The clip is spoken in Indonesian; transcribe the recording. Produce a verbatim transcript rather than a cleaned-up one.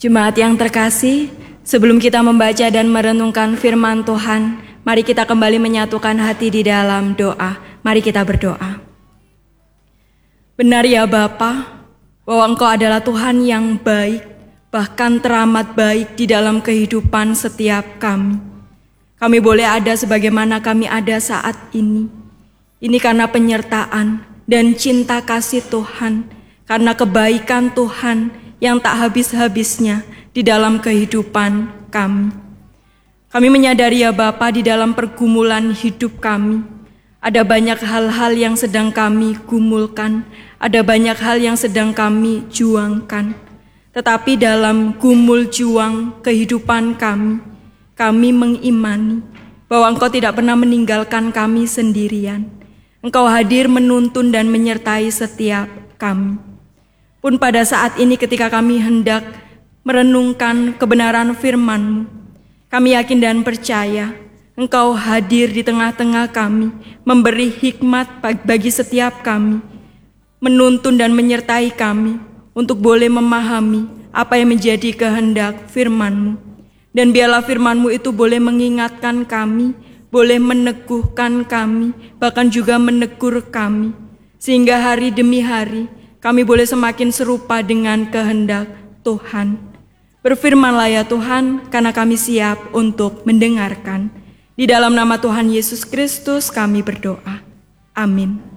Jemaat yang terkasih, sebelum kita membaca dan merenungkan firman Tuhan, mari kita kembali menyatukan hati di dalam doa. Mari kita berdoa. Benar ya Bapa, bahwa Engkau adalah Tuhan yang baik, bahkan teramat baik di dalam kehidupan setiap kami. Kami boleh ada sebagaimana kami ada saat ini. Ini karena penyertaan dan cinta kasih Tuhan, karena kebaikan Tuhan yang tak habis-habisnya di dalam kehidupan kami. Kami menyadari ya Bapa, di dalam pergumulan hidup kami, ada banyak hal-hal yang sedang kami gumulkan, ada banyak hal yang sedang kami juangkan. Tetapi dalam gumul juang kehidupan kami, kami mengimani bahwa Engkau tidak pernah meninggalkan kami sendirian. Engkau hadir menuntun dan menyertai setiap kami. Pun pada saat ini ketika kami hendak merenungkan kebenaran firman-Mu, kami yakin dan percaya Engkau hadir di tengah-tengah kami, memberi hikmat bagi setiap kami, menuntun dan menyertai kami untuk boleh memahami apa yang menjadi kehendak firman-Mu. Dan biarlah firman-Mu itu boleh mengingatkan kami, boleh meneguhkan kami, bahkan juga menegur kami, sehingga hari demi hari kami boleh semakin serupa dengan kehendak Tuhan. Berfirmanlah ya Tuhan, karena kami siap untuk mendengarkan. Di dalam nama Tuhan Yesus Kristus kami berdoa. Amin.